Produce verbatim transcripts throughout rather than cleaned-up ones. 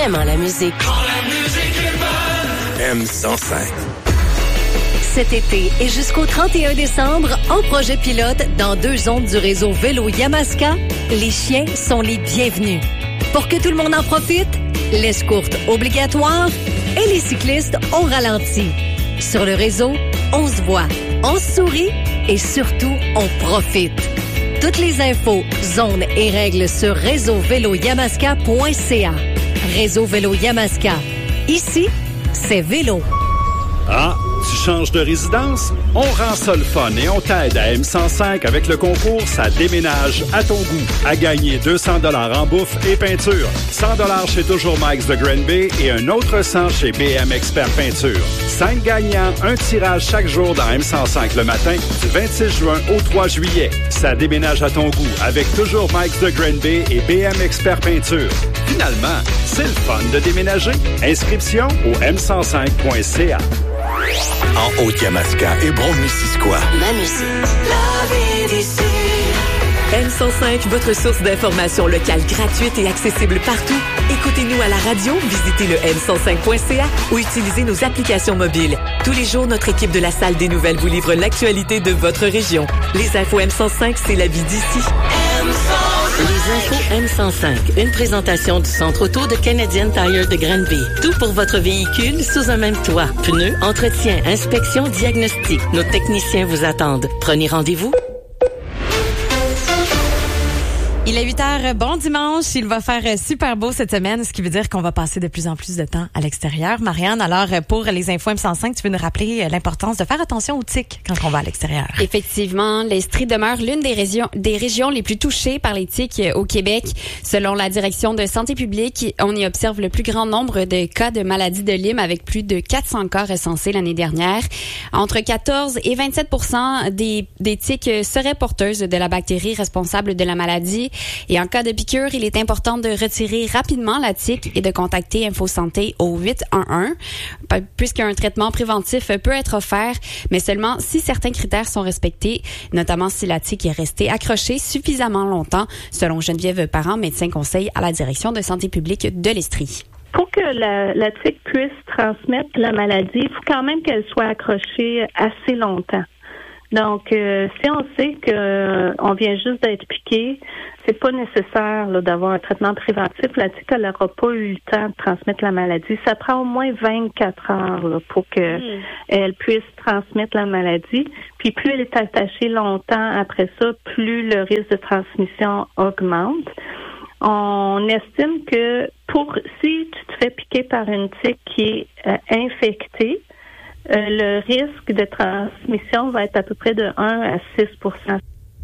vraiment la musique. Quand la musique est bonne. M cent cinq. Cet été et jusqu'au trente et un décembre, en projet pilote dans deux zones du réseau Vélo Yamaska, les chiens sont les bienvenus. Pour que tout le monde en profite, l'escourte obligatoire et les cyclistes au ralenti. Sur le réseau, on se voit, on se sourit et surtout, on profite. Toutes les infos, zones et règles sur réseau vélo yamaska point c a. Réseau Vélo Yamaska. Ici, c'est vélo. Ah, tu changes de résidence? On rend ça le fun et on t'aide à M cent cinq avec le concours Ça déménage à ton goût. À gagner deux cents dollars en bouffe et peinture, cent dollars chez Toujours Mike's de Granby et un autre cent chez B M Expert Peinture. Cinq gagnants, un tirage chaque jour dans M cent cinq le matin du vingt-six juin au trois juillet. Ça déménage à ton goût avec Toujours Mike's de Granby et B M Expert Peinture. Finalement, c'est le fun de déménager. Inscription au m cent cinq point c a. En Haute-Yamaska et Brome-Missisquoi. La musique. La vie d'ici. M cent cinq, votre source d'information locale gratuite et accessible partout. Écoutez-nous à la radio, visitez le m cent cinq point c a ou utilisez nos applications mobiles. Tous les jours, notre équipe de la Salle des Nouvelles vous livre l'actualité de votre région. Les infos M cent cinq, c'est la vie d'ici. M cent cinq. Les infos M cent cinq, une présentation du Centre Auto de Canadian Tire de Granby. Tout pour votre véhicule sous un même toit. Pneus, entretien, inspection, diagnostic. Nos techniciens vous attendent. Prenez rendez-vous. Il est huit heures, bon dimanche. Il va faire super beau cette semaine, ce qui veut dire qu'on va passer de plus en plus de temps à l'extérieur. Marianne, alors pour les infos M cent cinq, tu veux nous rappeler l'importance de faire attention aux tiques quand on va à l'extérieur. Effectivement, l'Estrie demeure l'une des régions, des régions les plus touchées par les tiques au Québec. Selon la direction de santé publique, on y observe le plus grand nombre de cas de maladie de Lyme avec plus de quatre cents cas recensés l'année dernière. Entre quatorze et vingt-sept pour cent des, des tiques seraient porteuses de la bactérie responsable de la maladie. Et en cas de piqûre, il est important de retirer rapidement la tique et de contacter InfoSanté au huit un un, puisqu'un traitement préventif peut être offert, mais seulement si certains critères sont respectés, notamment si la tique est restée accrochée suffisamment longtemps, selon Geneviève Parent, médecin conseil à la direction de santé publique de l'Estrie. Pour que la, la tique puisse transmettre la maladie, il faut quand même qu'elle soit accrochée assez longtemps. Donc, euh, si on sait que euh, on vient juste d'être piqué, c'est pas nécessaire là, d'avoir un traitement préventif. La tique, elle n'aura pas eu le temps de transmettre la maladie. Ça prend au moins vingt-quatre heures là, pour que mmh. elle puisse transmettre la maladie. Puis plus elle est attachée longtemps après ça, plus le risque de transmission augmente. On estime que pour si tu te fais piquer par une tique qui est euh, infectée, Euh, le risque de transmission va être à peu près de un à six pour cent.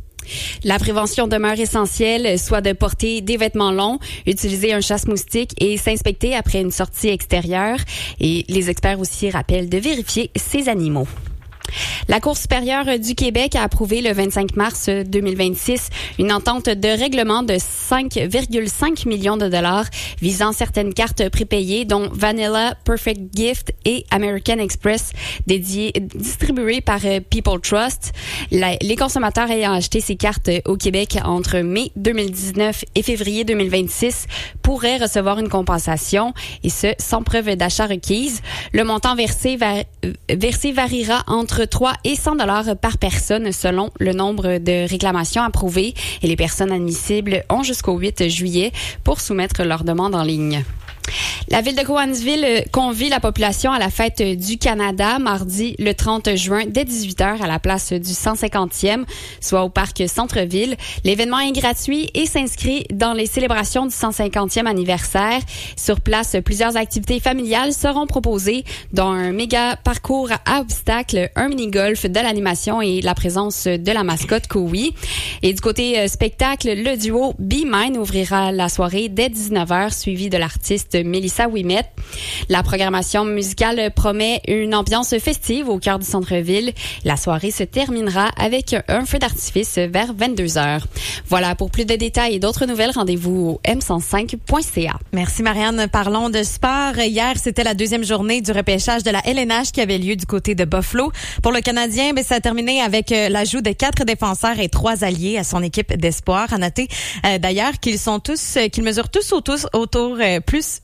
La prévention demeure essentielle, soit de porter des vêtements longs, utiliser un chasse-moustique et s'inspecter après une sortie extérieure. Et les experts aussi rappellent de vérifier ces animaux. La Cour supérieure du Québec a approuvé le vingt-cinq mars deux mille vingt-six une entente de règlement de cinq virgule cinq millions de dollars visant certaines cartes prépayées dont Vanilla, Perfect Gift et American Express dédiées, distribuées par People Trust. La, les consommateurs ayant acheté ces cartes au Québec entre mai deux mille dix-neuf et février deux mille vingt-six pourraient recevoir une compensation et ce, sans preuve d'achat requise. Le montant versé, va, versé variera entre trois et cent dollars par personne selon le nombre de réclamations approuvées et les personnes admissibles ont jusqu'au huit juillet pour soumettre leur demande en ligne. La ville de Cowansville convie la population à la fête du Canada mardi le trente juin dès dix-huit heures à la place du cent cinquantième, soit au parc Centre-Ville. L'événement est gratuit et s'inscrit dans les célébrations du cent cinquantième anniversaire. Sur place, plusieurs activités familiales seront proposées, dont un méga parcours à obstacles, un mini-golf, de l'animation et la présence de la mascotte Koui. Et du côté spectacle, le duo Be Mine ouvrira la soirée dès dix-neuf heures, suivi de l'artiste Mélissa Ouimet. La programmation musicale promet une ambiance festive au cœur du centre-ville. La soirée se terminera avec un feu d'artifice vers vingt-deux heures. Voilà, pour plus de détails et d'autres nouvelles, rendez-vous au m cent cinq point c a. Merci Marianne. Parlons de sport. Hier, c'était la deuxième journée du repêchage de la L N H qui avait lieu du côté de Buffalo. Pour le Canadien, ben, ça a terminé avec euh, l'ajout de quatre défenseurs et trois alliés à son équipe d'espoir. À noter euh, d'ailleurs qu'ils sont tous, euh, qu'ils mesurent tous autour, autour euh, plus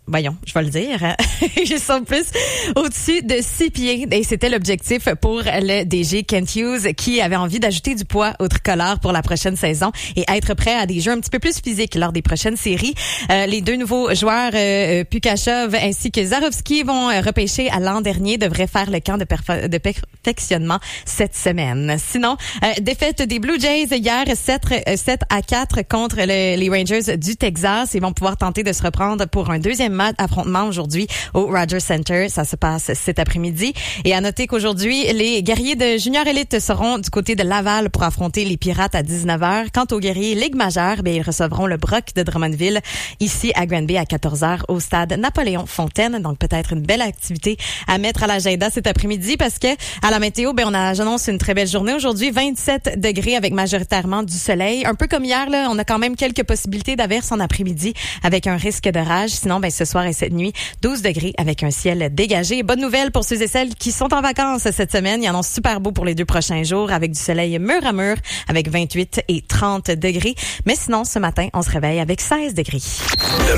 voyons, je vais le dire, ils sont plus au-dessus de six pieds. Et c'était l'objectif pour le D G Kent Hughes qui avait envie d'ajouter du poids au tricolore pour la prochaine saison et être prêt à des jeux un petit peu plus physiques lors des prochaines séries. Euh, les deux nouveaux joueurs, euh, Pukashov ainsi que Zarovski, vont euh, repêcher à l'an dernier, devraient faire le camp de, perfe- de perfectionnement cette semaine. Sinon, euh, défaite des Blue Jays hier, sept à quatre contre le, les Rangers du Texas. Ils vont pouvoir tenter de se reprendre pour un deuxième match affrontement aujourd'hui au Rogers Center. Ça se passe cet après-midi. Et à noter qu'aujourd'hui, les guerriers de Junior Elite seront du côté de Laval pour affronter les Pirates à dix-neuf heures. Quant aux guerriers Ligue majeure, bien, ils recevront le Brock de Drummondville ici à Granby à quatorze heures au stade Napoléon Fontaine. Donc peut-être une belle activité à mettre à l'agenda cet après-midi parce que à la météo, ben on a, j'annonce une très belle journée aujourd'hui, vingt-sept degrés avec majoritairement du soleil. Un peu comme hier, là, on a quand même quelques possibilités d'averses en après-midi avec un risque d'orage. Sinon, ben ce soir et cette nuit, douze degrés avec un ciel dégagé. Bonne nouvelle pour ceux et celles qui sont en vacances cette semaine. Il y en a super beau pour les deux prochains jours avec du soleil mur à mur avec vingt-huit et trente degrés. Mais sinon, ce matin, on se réveille avec seize degrés.